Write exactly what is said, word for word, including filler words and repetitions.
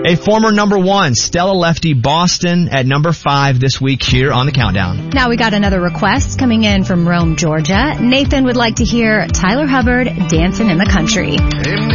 A former number one, Stella Lefty Boston at number five this week here on the Countdown. Now we got another request coming in from Rome, Georgia. Nathan would like to hear Tyler Hubbard, Dancing in the Country.